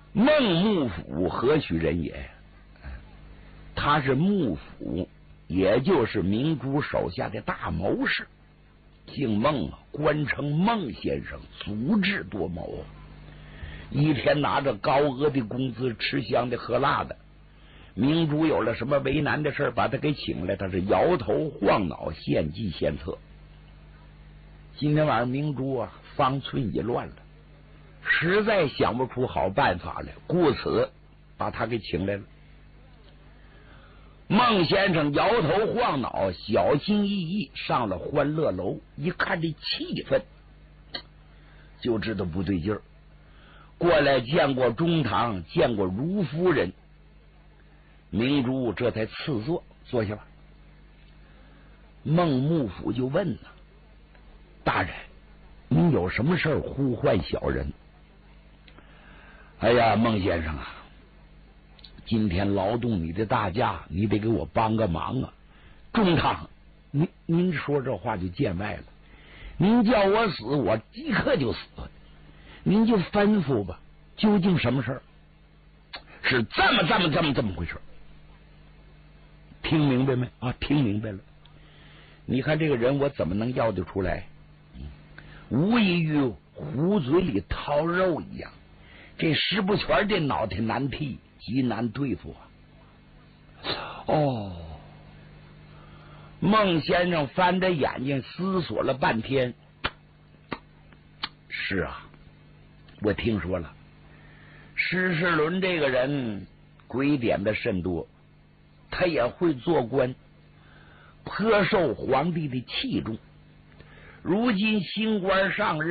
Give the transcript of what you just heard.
孟幕府何许人也？他是幕府，也就是明珠手下的大谋士，姓孟，官称孟先生，足智多谋，一天拿着高额的工资，吃香的喝辣的。明珠有了什么为难的事，把他给请来，他是摇头晃脑，献计献策。今天晚上明珠啊，方寸已乱了，实在想不出好办法来，故此把他给请来了。孟先生摇头晃脑，小心翼翼上了欢乐楼，一看这气氛，就知道不对劲儿。过来见过中堂，见过如夫人，明珠这才赐座，坐下吧。孟幕府就问了：“大人，您有什么事儿呼唤小人？”哎呀，孟先生啊，今天劳动你的大驾，你得给我帮个忙啊！中堂，您说这话就见外了。您叫我死，我即刻就死。您就吩咐吧，究竟什么事儿？是这么回事？听明白没？啊，听明白了。你看这个人，我怎么能要得出来？无异于虎嘴里掏肉一样。这石不全的脑袋难剃，极难对付啊！哦，孟先生翻着眼睛思索了半天。是啊，我听说了，施世伦这个人鬼点的甚多，他也会做官，颇受皇帝的器重。如今新官上任，